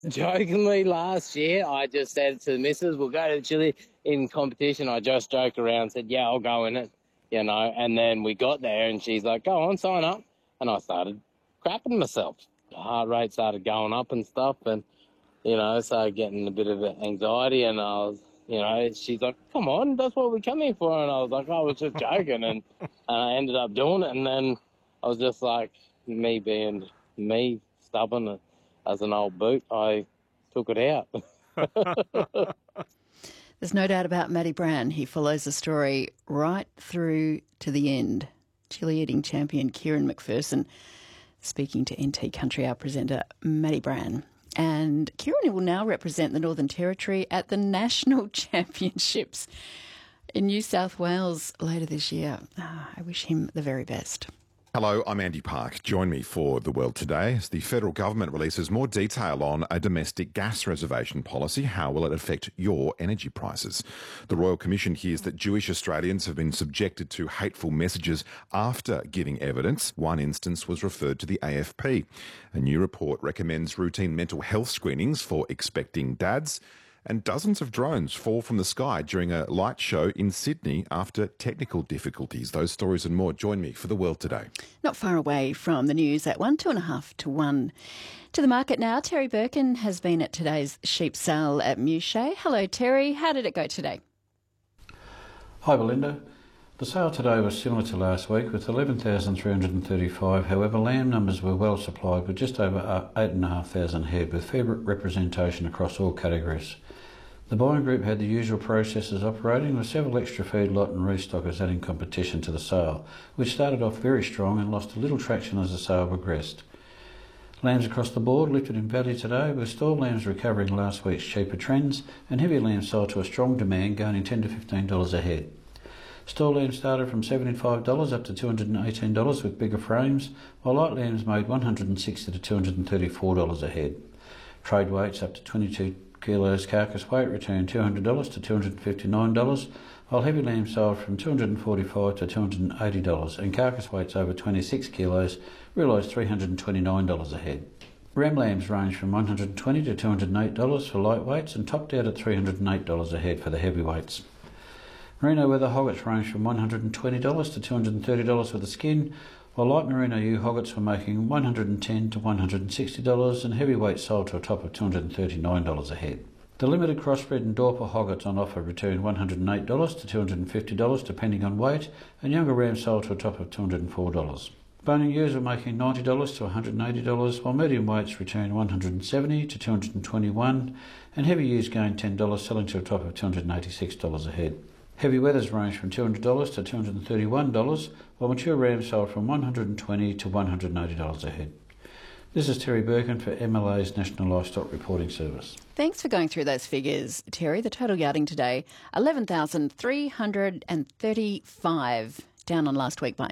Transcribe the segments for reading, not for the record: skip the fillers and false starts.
Jokingly, last year, I just said to the missus, we'll go to Chile in competition. I just joked around and said, yeah, I'll go in it, and then we got there and she's like, go on, sign up. And I started crapping myself. The heart rate started going up and stuff and, started getting a bit of anxiety and I was, she's like, come on, that's what we come here for. And I was like, I was just joking. And I ended up doing it. And then I was just like, me being me, stubborn as an old boot, I took it out. There's no doubt about Matty Brand. He follows the story right through to the end. Chili eating champion Kieran McPherson speaking to NT Country Hour presenter Matty Brand. And Kieran will now represent the Northern Territory at the National Championships in New South Wales later this year. I wish him the very best. Hello, I'm Andy Park. Join me for The World Today as the federal government releases more detail on a domestic gas reservation policy. How will it affect your energy prices? The Royal Commission hears that Jewish Australians have been subjected to hateful messages after giving evidence. One instance was referred to the AFP. A new report recommends routine mental health screenings for expecting dads. And dozens of drones fall from the sky during a light show in Sydney after technical difficulties. Those stories and more. Join me for The World Today. Not far away from the news at 2.5 to 1. To the market now, Terry Birkin has been at today's sheep sale at Mouchet. Hello, Terry. How did it go today? Hi, Belinda. The sale today was similar to last week with 11,335. However, lamb numbers were well supplied with just over 8,500 head with fair representation across all categories. The buying group had the usual processes operating with several extra feedlot and restockers adding competition to the sale, which started off very strong and lost a little traction as the sale progressed. Lambs across the board lifted in value today with stall lambs recovering last week's cheaper trends and heavy lambs sold to a strong demand gaining $10 to $15 a head. Stall lambs started from $75 up to $218 with bigger frames, while light lambs made $160 to $234 a head. Trade weights up to 22 kilos carcass weight returned $200 to $259, while heavy lambs sold from $245 to $280 and carcass weights over 26 kilos realised $329 a head. Ram lambs range from $120 to $208 for lightweights and topped out at $308 a head for the heavyweights. Merino weather hoggets range from $120 to $230 for the skin, while light merino ewe hoggets were making $110 to $160 and heavyweights sold to a top of $239 a head. The limited crossbred and Dorper hoggets on offer returned $108 to $250 depending on weight, and younger rams sold to a top of $204. Boning ewes were making $90 to $180, while medium weights returned $170 to $221, and heavy ewes gained $10, selling to a top of $286 a head. Heavy weathers range from $200 to $231, while mature rams sold from $120 to $180 a head. This is Terry Birkin for MLA's National Livestock Reporting Service. Thanks for going through those figures, Terry. The total yarding today, 11,335, down on last week by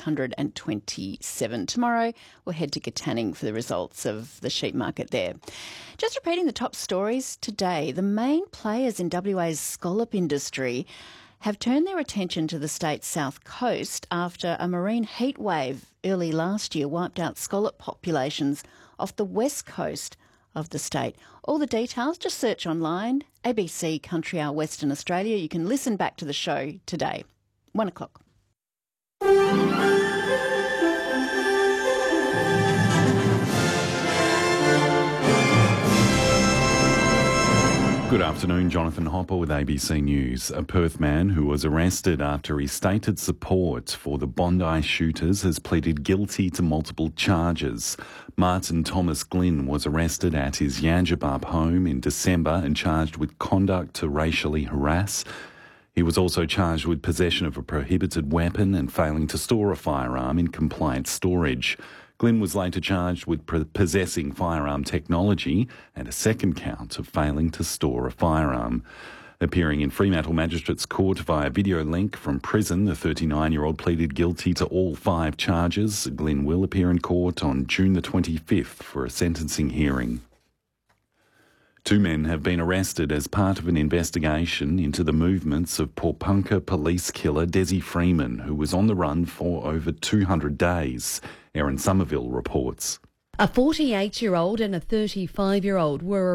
627. Tomorrow, we'll head to Katanning for the results of the sheep market there. Just repeating the top stories today, the main players in WA's scallop industry have turned their attention to the state's south coast after a marine heat wave early last year wiped out scallop populations off the west coast of the state. All the details, just search online, ABC Country Hour Western Australia. You can listen back to the show today, 1 o'clock. Good afternoon, Jonathan Hopper with ABC News. A Perth man who was arrested after he stated support for the Bondi shooters has pleaded guilty to multiple charges. Martin Thomas Glynn was arrested at his Yangerbub home in December and charged with conduct to racially harass. He was also charged with possession of a prohibited weapon and failing to store a firearm in compliant storage. Glynn was later charged with possessing firearm technology and a second count of failing to store a firearm. Appearing in Fremantle Magistrates Court via video link from prison, the 39-year-old pleaded guilty to all 5 charges. Glynn will appear in court on June the 25th for a sentencing hearing. 2 men have been arrested as part of an investigation into the movements of Pawnpukka police killer Desi Freeman, who was on the run for over 200 days. Erin Somerville reports. A 48-year-old and a 35-year-old were